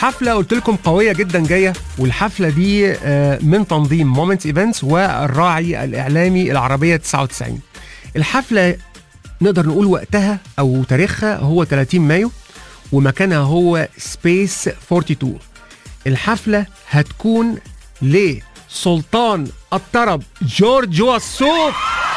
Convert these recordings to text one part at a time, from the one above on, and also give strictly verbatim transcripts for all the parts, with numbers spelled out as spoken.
حفلة قلت لكم قوية جدا جاية، والحفلة دي من تنظيم مومنت ايفنتس والراعي الإعلامي العربية تسعة وتسعين. الحفلة نقدر نقول وقتها أو تاريخها هو ثلاثين مايو، ومكانها هو سبيس اثنين وأربعين. الحفلة هتكون لسلطان الطرب جورج وسوف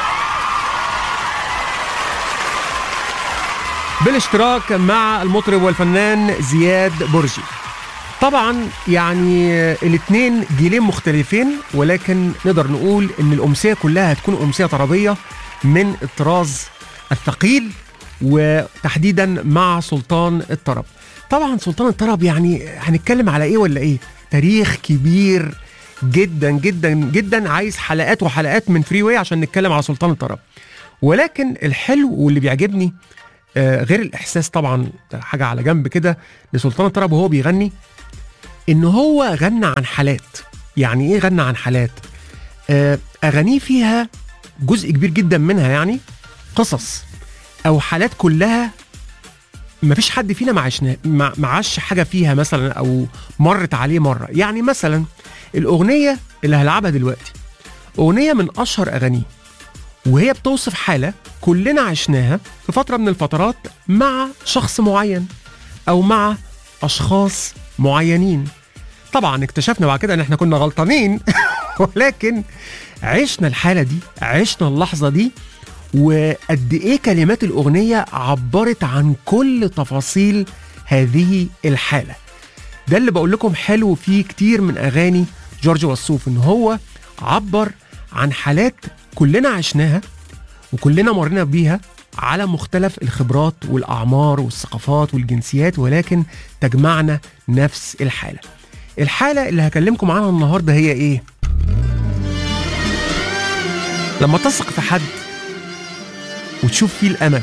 بالاشتراك مع المطرب والفنان زياد برجي. طبعا يعني الاثنين جيلين مختلفين، ولكن نقدر نقول ان الامسيه كلها هتكون امسيه طربيه من الطراز الثقيل، وتحديدا مع سلطان الطرب. طبعا سلطان الطرب يعني هنتكلم على ايه ولا ايه؟ تاريخ كبير جدا جدا جدا، عايز حلقات وحلقات من فري واي عشان نتكلم على سلطان الطرب. ولكن الحلو واللي بيعجبني آه غير الاحساس طبعا حاجه على جنب كده لسلطان الطرب وهو بيغني، ان هو غنى عن حالات. يعني ايه غنى عن حالات؟ آه اغانيه فيها جزء كبير جدا منها يعني قصص او حالات كلها ما فيش حد فينا معاشنا معاش حاجه فيها مثلا او مرت عليه مره. يعني مثلا الاغنيه اللي هلعبها دلوقتي اغنيه من اشهر اغانيه، وهي بتوصف حاله كلنا عشناها في فتره من الفترات مع شخص معين او مع اشخاص معينين. طبعا اكتشفنا بعد كده ان احنا كنا غلطانين ولكن عشنا الحاله دي، عشنا اللحظه دي، وقد ايه كلمات الاغنيه عبرت عن كل تفاصيل هذه الحاله. ده اللي بقول لكم حلو فيه كتير من اغاني جورج وسوف، ان هو عبر عن حالات كلنا عشناها وكلنا مرينا بيها على مختلف الخبرات والاعمار والثقافات والجنسيات، ولكن تجمعنا نفس الحاله. الحاله اللي هكلمكم عنها النهارده هي ايه؟ لما تثق في حد وتشوف فيه الامل،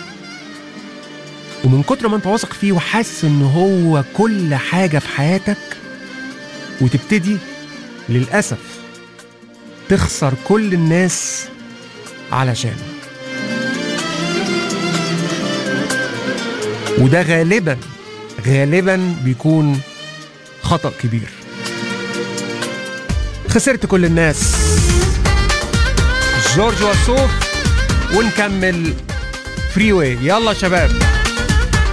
ومن كتر ما انت واثق فيه وحاسس ان هو كل حاجه في حياتك، وتبتدي للاسف تخسر كل الناس علشانه. وده غالبا غالبا بيكون خطأ كبير. خسرت كل الناس، جورج وسوف، ونكمل فري واي. يلا شباب.